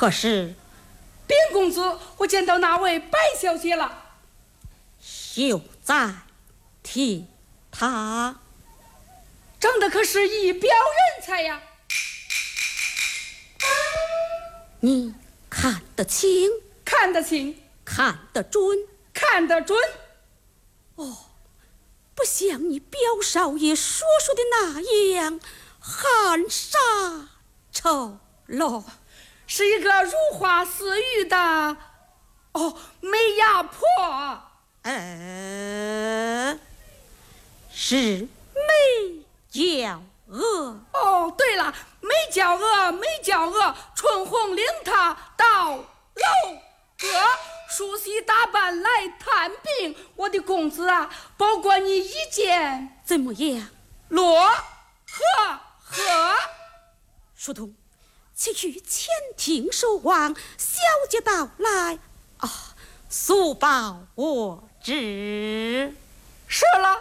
何事？ 禀公子，我见到那位白小姐了。 秀在替她， 长得可是一表人才呀！ 你看得清？ 看得清， 看得准？ 看得准。 不像你表少爷说的那样含沙丑陋， 是一个如花似玉的美牙婆。 是美娇娥。 对了，美娇娥，美娇娥，春红领她到楼阁，梳洗打扮来探病。我的公子啊，包括你一见怎么样？ 罗呵。 书童，且去前厅守望，小姐到来速报我知。 是了。